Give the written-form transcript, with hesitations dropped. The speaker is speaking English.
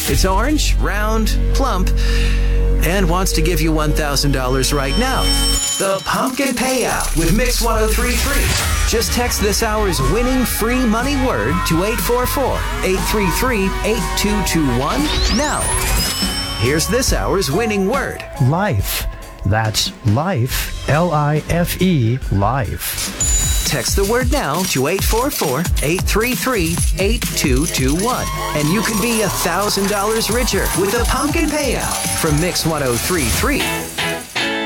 It's orange, round, plump, and wants to give you $1,000 right now. The Pumpkin Payout with Mix 1033. Just text this hour's winning free money word to 844-833-8221 now. Here's this hour's winning word. Life. That's life, L-I-F-E, life. Text the word now to 844-833-8221. And you could be $1,000 richer with the Pumpkin Payout from Mix 1033.